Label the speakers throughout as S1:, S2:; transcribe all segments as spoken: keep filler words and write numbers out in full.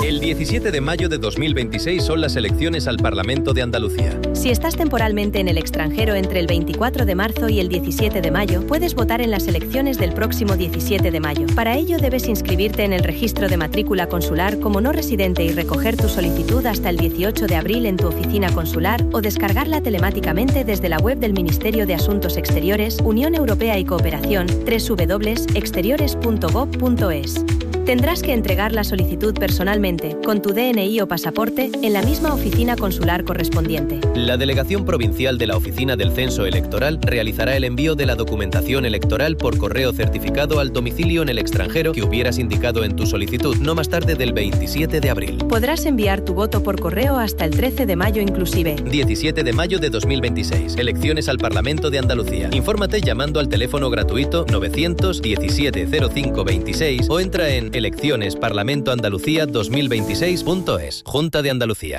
S1: El diecisiete de mayo de dos mil veintiséis son las elecciones al Parlamento de Andalucía.
S2: Si estás temporalmente en el extranjero entre el veinticuatro de marzo y el diecisiete de mayo, puedes votar en las elecciones del próximo diecisiete de mayo. Para ello debes inscribirte en el registro de matrícula consular como no residente y recoger tu solicitud hasta el dieciocho de abril en tu oficina consular o descargarla telemáticamente desde la web del Ministerio de Asuntos Exteriores, Unión Europea y Cooperación, doble u doble u doble u punto exteriores punto gob punto es. Tendrás que entregar la solicitud personalmente, con tu D N I o pasaporte, en la misma oficina consular correspondiente.
S1: La Delegación Provincial de la Oficina del Censo Electoral realizará el envío de la documentación electoral por correo certificado al domicilio en el extranjero que hubieras indicado en tu solicitud, no más tarde del veintisiete de abril.
S2: Podrás enviar tu voto por correo hasta el trece de mayo inclusive.
S1: diecisiete de mayo de dos mil veintiséis. Elecciones al Parlamento de Andalucía. Infórmate llamando al teléfono gratuito novecientos diecisiete cero cinco veintiséis o entra en elecciones parlamento andalucía dos mil veintiséis punto es. Junta de Andalucía.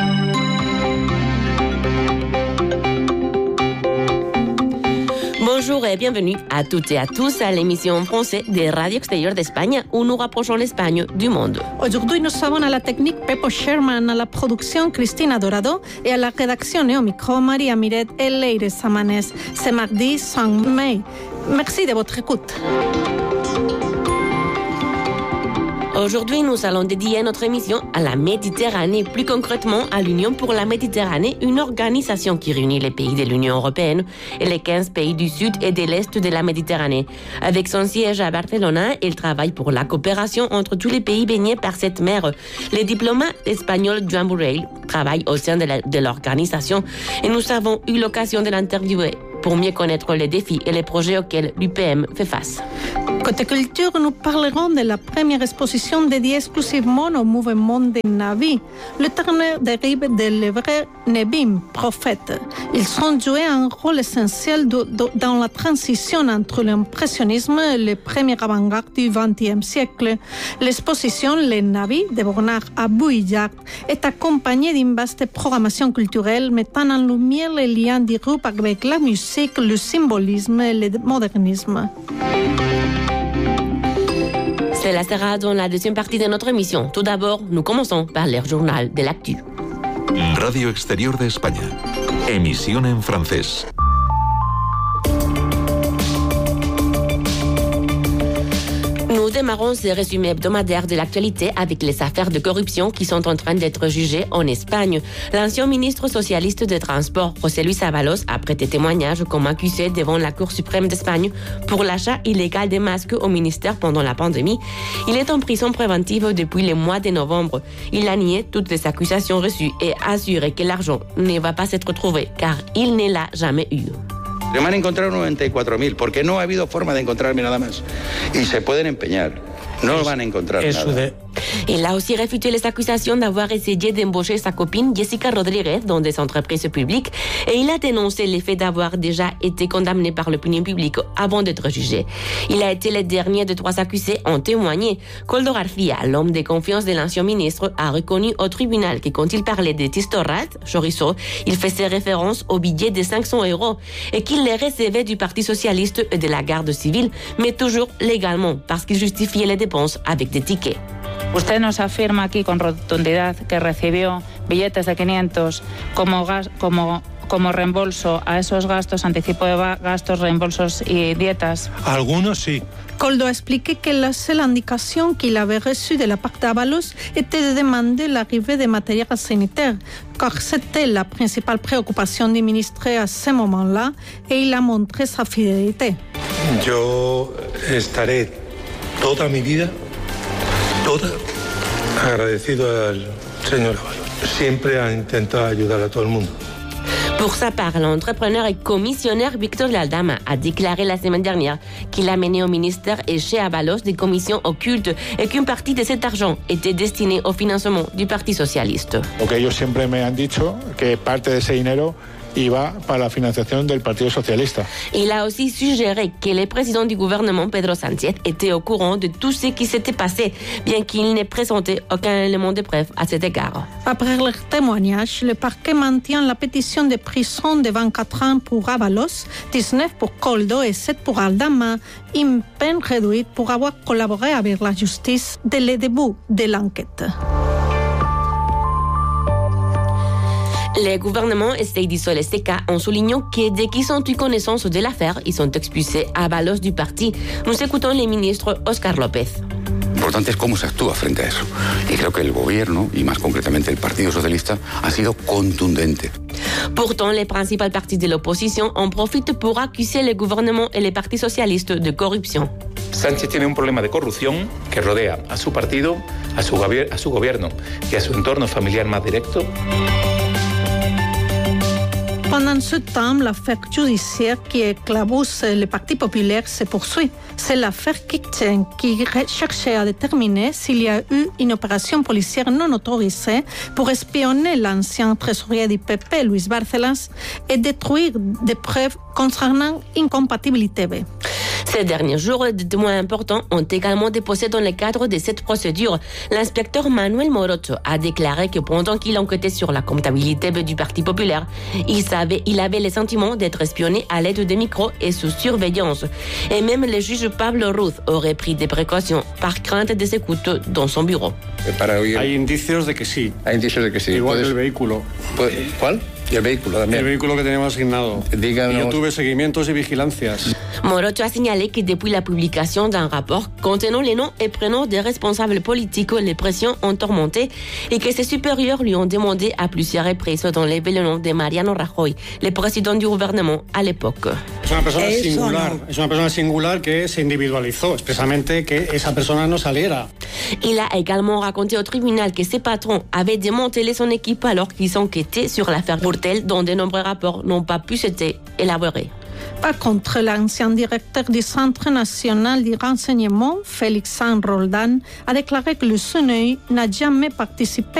S3: Bonjour et bienvenue à toutes et à tous à l'émission en français de Radio Extérieur d'Espagne où nous rapprochons l'Espagne du monde.
S4: Aujourd'hui, nous sommes à la technique Pepo Sherman, à la production Cristina Dorado et à la rédaction et au micro Maria Miret et Leire Samanes. C'est mardi cinq mai. Merci de votre écoute.
S3: Aujourd'hui, nous allons dédier notre émission à la Méditerranée, plus concrètement à l'Union pour la Méditerranée, une organisation qui réunit les pays de l'Union européenne et les quinze pays du sud et de l'est de la Méditerranée. Avec son siège à Barcelone, elle travaille pour la coopération entre tous les pays baignés par cette mer. Le diplomate espagnol Joan Borrell travaille au sein de, la, de l'organisation et nous avons eu l'occasion de l'interviewer pour mieux connaître les défis et les projets auxquels l'U P M fait face.
S4: Côté culture, nous parlerons de la première exposition dédiée exclusivement au mouvement des Navis. Le terme dérive de l'hébreu Nebim, prophète. Ils ont joué un rôle essentiel de, de, dans la transition entre l'impressionnisme et le premier avant-garde du vingtième siècle. L'exposition Les Navis de Bernard Abouillat est accompagnée d'une vaste programmation culturelle mettant en lumière les liens du groupe avec la musique, le symbolisme et le modernisme.
S3: Cela sera dans la deuxième partie de notre émission. Tout d'abord, nous commençons par le journal de l'actu.
S5: Radio Exterior de España. Emisión en francés.
S3: Nous démarrons ce résumé hebdomadaire de l'actualité avec les affaires de corruption qui sont en train d'être jugées en Espagne. L'ancien ministre socialiste des Transports, José Luis Ábalos, a prêté témoignage comme accusé devant la Cour suprême d'Espagne pour l'achat illégal des masques au ministère pendant la pandémie. Il est en prison préventive depuis le mois de novembre. Il a nié toutes les accusations reçues et assuré que l'argent ne va pas être trouvé car il ne l'a jamais eu.
S6: Me han encontrado noventa y cuatro mil, porque no ha habido forma de encontrarme nada más. Y se pueden empeñar. No van a encontrar nada. De...
S3: Il a aussi réfuté les accusations d'avoir essayé d'embaucher sa copine Jessica Rodriguez dans des entreprises publiques et il a dénoncé le fait d'avoir déjà été condamné par l'opinion publique avant d'être jugé. Il a été le dernier de trois accusés en témoigné. Koldo García, l'homme de confiance de l'ancien ministre, a reconnu au tribunal que quand il parlait de Tistorrat, chorizo, il faisait référence au billet de cinq cents euros et qu'il les recevait du Parti socialiste et de la garde civile, mais toujours légalement parce qu'il justifiait les dépenses avec des tickets.
S7: Usted nos afirma aquí con rotundidad que recibió billetes de quinientos como, gas, como, como reembolso a esos gastos, anticipo de gastos, reembolsos y dietas.
S8: Algunos sí.
S4: Koldo a expliqué que la seule indication qu'il avait reçue de la part d'Ábalos était de demander l'arrivée de matériel sanitaire, car c'était la principale préoccupation du ministre à ce moment-là, et il a montré sa fidélité.
S8: Yo estaré toda mi vida toda agradecido al señor Ábalos. Siempre ha intentado ayudar a todo el mundo.
S3: Pour sa part, l'entrepreneur et commissionnaire Victor Aldama a déclaré la semaine dernière qu'il a mené au ministère et chez Ábalos des commissions occultes et qu'une partie de cet argent était destinée au financement du Parti socialiste.
S9: Lo que ellos siempre me han dicho, que parte de ese dinero iba para la financiación del Partido Socialista.
S3: Il a aussi suggéré que le président du gouvernement, Pedro Sánchez, était au courant de tout ce qui s'était passé, bien qu'il n'ait présenté aucun élément de preuve à cet égard.
S4: Après leur témoignage, le parquet maintient la pétition de prison de vingt-quatre ans pour Ábalos, dix-neuf pour Koldo et sept pour Aldama, une peine réduite pour avoir collaboré avec la justice dès le début de l'enquête.
S3: Le gouvernement essaie dissoudre ces cas en soulignant que dès qu'ils ont eu connaissance de l'affaire, ils sont expulsés à balos du parti. Nous écoutons le ministre Óscar López.
S10: Lo importante es cómo se actúa frente a eso. Y creo que el gobierno, y más concretamente el Partido Socialista, ha sido contundente.
S3: Pourtant, les principaux partis de l'opposition en profitent pour accuser le gouvernement et les partis socialistes de corruption.
S11: Sánchez tiene un problema de corrupción que rodea a su partido, a su, a su gobierno y a su entorno familiar más directo.
S4: Pendant ce temps, l'affaire judiciaire qui éclabousse le Parti populaire se poursuit. C'est l'affaire Kitchen qui cherchait à déterminer s'il y a eu une opération policière non autorisée pour espionner l'ancien trésorier du P P, Luis Bárcenas, et détruire des preuves concernant incompatibilité B.
S3: Ces derniers jours, des témoins importants ont également déposé dans le cadre de cette procédure. L'inspecteur Manuel Morocho a déclaré que pendant qu'il enquêtait sur la comptabilité du Parti populaire, il, savait, il avait le sentiment d'être espionné à l'aide de micros et sous surveillance. Et même le juge Pablo Ruz aurait pris des précautions par crainte des écoutes dans son bureau.
S12: Hay indicios de que sí.
S10: Hay indicios de que sí.
S12: Igual
S10: ¿Puedes...
S12: que el vehículo.
S10: ¿Cuál? Y el vehículo también.
S12: El vehículo que teníamos asignado.
S10: Díganos.
S12: Y yo tuve seguimientos y vigilancias.
S3: Morocho a signalé que depuis la publication d'un rapport contenant les noms et prénoms des responsables politiques, les pressions ont augmenté et que ses supérieurs lui ont demandé à plusieurs reprises d'enlever le nom de Mariano Rajoy, le président du gouvernement à l'époque.
S12: Es una persona singular, no. es una persona singular que se individualizó expresamente que esa persona no saliera.
S3: Il a également raconté au tribunal que ses patrons avaient démantelé son équipe alors qu'ils enquêtaient sur l'affaire Bourtel, dont de nombreux rapports n'ont pas pu être élaborés.
S4: Par contre, l'ancien directeur du Centre national du renseignement, Félix San Roldan, a déclaré que le C N I n'a jamais participé